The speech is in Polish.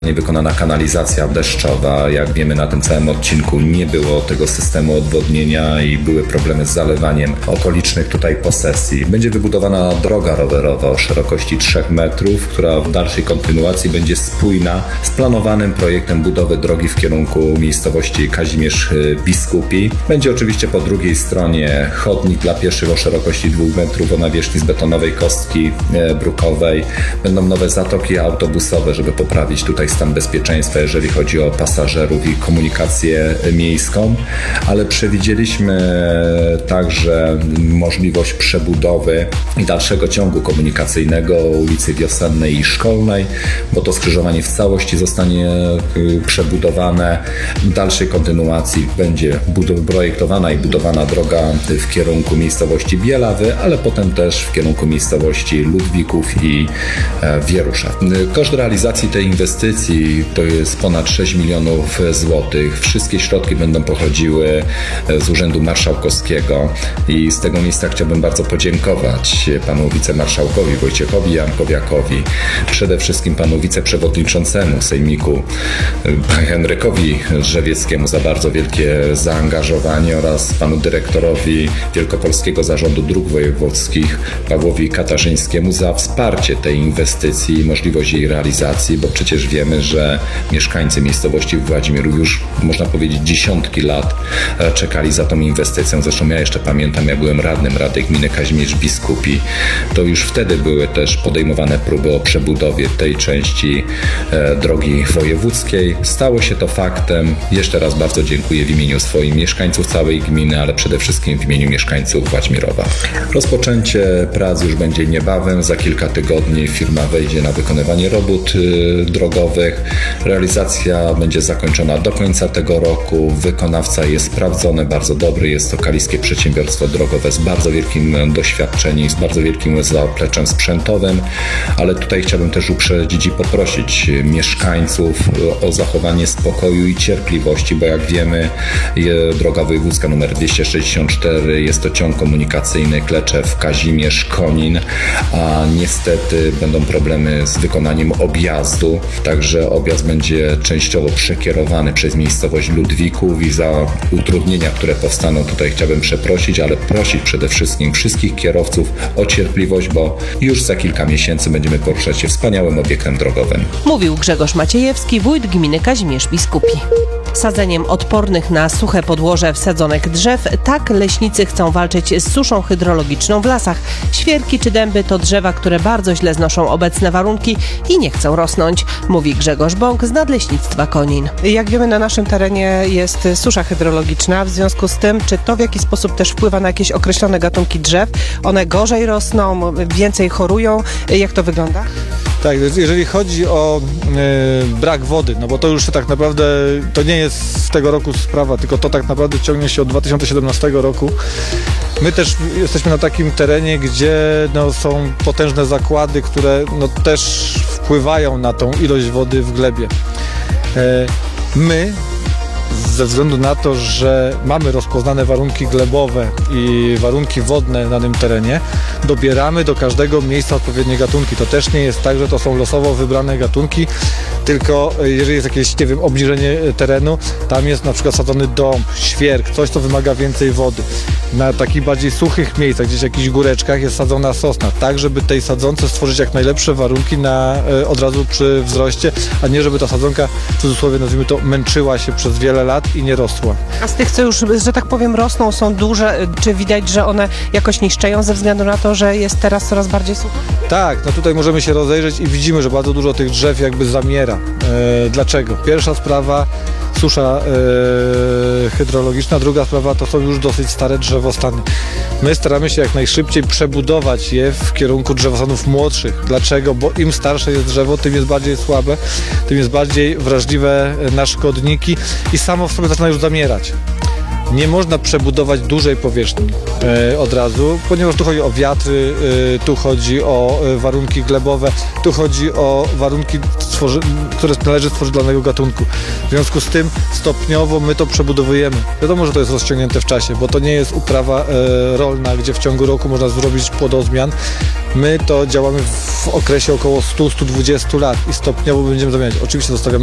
Niewykonana kanalizacja deszczowa, jak wiemy na tym całym odcinku nie było tego systemu odwodnienia i były problemy z zalewaniem okolicznych tutaj posesji. Będzie wybudowana droga rowerowa o szerokości 3 metrów, która w dalszej kontynuacji będzie spójna z planowanym projektem budowy drogi w kierunku miejscowości Kazimierz Biskupi. Będzie oczywiście po drugiej stronie chodnik dla pieszych o szerokości 2 metrów o nawierzchni z betonowej kostki brukowej. Będą nowe zatoki autobusowe, żeby poprawić tutaj stan bezpieczeństwa, jeżeli chodzi o pasażerów i komunikację miejską, ale przewidzieliśmy także możliwość przebudowy i dalszego ciągu komunikacyjnego ulicy Wiosennej i Szkolnej, bo to skrzyżowanie w całości zostanie przebudowane. W dalszej kontynuacji będzie projektowana i budowana droga w kierunku miejscowości Bielawy, ale potem też w kierunku miejscowości Ludwików i Wierusza. Koszt realizacji tej inwestycji to jest ponad 6 milionów złotych. Wszystkie środki będą pochodziły z Urzędu Marszałkowskiego i z tego miejsca chciałbym bardzo podziękować panu wicemarszałkowi Wojciechowi Jankowiakowi, przede wszystkim panu wiceprzewodniczącemu Sejmiku Henrykowi Drzewieckiemu za bardzo wielkie zaangażowanie oraz panu dyrektorowi Wielkopolskiego Zarządu Dróg Wojewódzkich Pawłowi Katarzyńskiemu za wsparcie tej inwestycji i możliwość jej realizacji, bo przecież wiemy, że mieszkańcy miejscowości Władzimierów już, można powiedzieć, dziesiątki lat czekali za tą inwestycją. Zresztą ja jeszcze pamiętam, ja byłem radnym Rady Gminy Kazimierz Biskupi. To już wtedy były też podejmowane próby o przebudowie tej części drogi wojewódzkiej. Stało się to faktem. Jeszcze raz bardzo dziękuję w imieniu swoich mieszkańców całej gminy, ale przede wszystkim w imieniu mieszkańców Władzimierowa. Rozpoczęcie prac już będzie niebawem. Za kilka tygodni firma wejdzie na wykonywanie robót drogowych. Realizacja będzie zakończona do końca tego roku. Wykonawca jest sprawdzony, bardzo dobry. Jest to Kaliskie Przedsiębiorstwo Drogowe z bardzo wielkim doświadczeniem, z bardzo wielkim zapleczem sprzętowym, ale tutaj chciałbym też uprzedzić i poprosić mieszkańców o zachowanie spokoju i cierpliwości, bo jak wiemy, droga wojewódzka nr 264 jest to ciąg komunikacyjny Kleczew-Kazimierz-Konin, a niestety będą problemy z wykonaniem objazdu, także objazd będzie częściowo przekierowany przez miejscowość Ludwików i za utrudnienia, które powstaną, tutaj chciałbym przeprosić, ale prosić przede wszystkim wszystkich kierowców o cierpliwość, bo już za kilka miesięcy będziemy poruszać się wspaniałym obiektem drogowym. Mówił Grzegorz Maciejewski, wójt gminy Kazimierz Biskupi. Sadzeniem odpornych na suche podłoże wsadzonych drzew, tak leśnicy chcą walczyć z suszą hydrologiczną w lasach. Świerki czy dęby to drzewa, które bardzo źle znoszą obecne warunki i nie chcą rosnąć, mówi Grzegorz Bąk z Nadleśnictwa Konin. Jak wiemy, na naszym terenie jest susza hydrologiczna, w związku z tym, czy to w jakiś sposób też wpływa na jakieś określone gatunki drzew? One gorzej rosną, więcej chorują? Jak to wygląda? Tak, jeżeli chodzi o brak wody, no bo to już tak naprawdę, to nie jest z tego roku sprawa, tylko to tak naprawdę ciągnie się od 2017 roku. My też jesteśmy na takim terenie, gdzie są potężne zakłady, które też wpływają na tą ilość wody w glebie. My, ze względu na to, że mamy rozpoznane warunki glebowe i warunki wodne na tym terenie, dobieramy do każdego miejsca odpowiednie gatunki. To też nie jest tak, że to są losowo wybrane gatunki, tylko jeżeli jest jakieś, obniżenie terenu, tam jest na przykład sadzony dąb, świerk, coś, co wymaga więcej wody. Na takich bardziej suchych miejscach, gdzieś w jakichś góreczkach jest sadzona sosna, tak żeby tej sadzonce stworzyć jak najlepsze warunki od razu przy wzroście, a nie żeby ta sadzonka, w cudzysłowie nazwijmy to, męczyła się przez wiele lat i nie rosła. A z tych, co już, że tak powiem, rosną, są duże, czy widać, że one jakoś niszczeją ze względu na to, że jest teraz coraz bardziej sucho? Tak, tutaj możemy się rozejrzeć i widzimy, że bardzo dużo tych drzew jakby zamiera. Dlaczego? Pierwsza sprawa, susza hydrologiczna, druga sprawa to są już dosyć stare drzewostany. My staramy się jak najszybciej przebudować je w kierunku drzewostanów młodszych. Dlaczego? Bo im starsze jest drzewo, tym jest bardziej słabe, tym jest bardziej wrażliwe na szkodniki i samo w sobie zaczyna już zamierać. Nie można przebudować dużej powierzchni od razu, ponieważ tu chodzi o wiatry, tu chodzi o warunki glebowe, tu chodzi o warunki, które należy stworzyć dla danego gatunku. W związku z tym stopniowo my to przebudowujemy. Wiadomo, że to jest rozciągnięte w czasie, bo to nie jest uprawa rolna, gdzie w ciągu roku można zrobić płodozmian. My to działamy w okresie około 100-120 lat i stopniowo będziemy zamieniać. Oczywiście zostawiamy